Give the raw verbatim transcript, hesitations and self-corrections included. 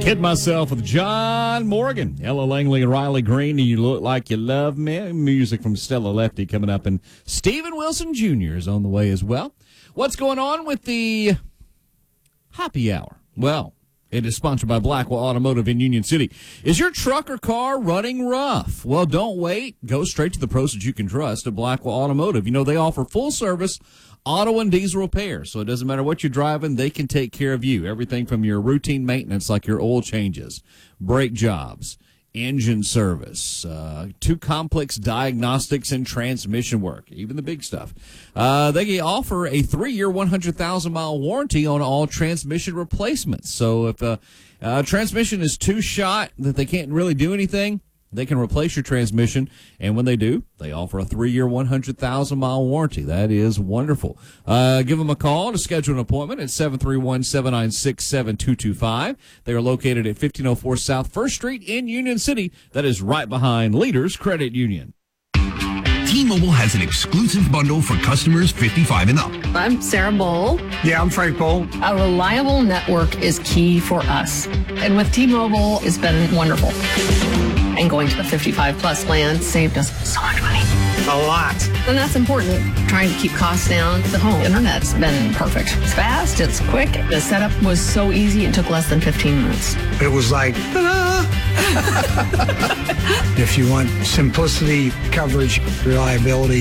Kid Myself with John Morgan, Ella Langley, and Riley Green, and You Look Like You Love Me. Music from Stella Lefty coming up, and Steven Wilson Junior is on the way as well. What's going on with the happy hour? Well, it is sponsored by Blackwell Automotive in Union City. Is your truck or car running rough? Well, don't wait. Go straight to the pros that you can trust at Blackwell Automotive. You know, they offer full service auto and diesel repair, so it doesn't matter what you're driving, they can take care of you. Everything from your routine maintenance like your oil changes, brake jobs, engine service, uh, too complex diagnostics and transmission work, even the big stuff. Uh, they offer a three-year, one hundred thousand mile warranty on all transmission replacements. So if a, a transmission is too shot that they can't really do anything, they can replace your transmission, and when they do, they offer a three-year, one hundred thousand mile warranty. That is wonderful. Uh, give them a call to schedule an appointment at seven three one, seven nine six, seven two two five. They are located at fifteen oh four South First Street in Union City. That is right behind Leaders Credit Union. T-Mobile has an exclusive bundle for customers fifty-five and up. I'm Sarah Bowl. Yeah, I'm Frank Bowl. A reliable network is key for us. And with T-Mobile, it's been wonderful. And going to the fifty-five plus plan saved us so much money. A lot. And that's important. Trying to keep costs down. The home internet's been perfect. It's fast, it's quick. The setup was so easy, it took less than fifteen minutes. It was like, ta-da! If you want simplicity, coverage, reliability,